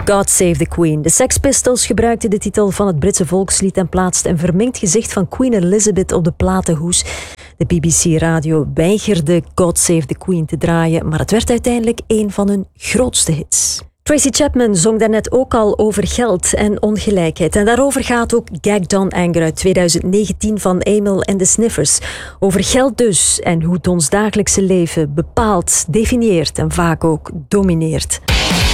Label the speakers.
Speaker 1: God Save the Queen. De Sex Pistols gebruikten de titel van het Britse volkslied en plaatsten een verminkt gezicht van Queen Elizabeth op de platenhoes. De BBC Radio weigerde God Save the Queen te draaien, maar het werd uiteindelijk een van hun grootste hits. Tracy Chapman zong daarnet ook al over geld en ongelijkheid. En daarover gaat ook Gagged on Anger uit 2019 van Emil and the Sniffers. Over geld dus en hoe het ons dagelijkse leven bepaalt, definieert en vaak ook domineert.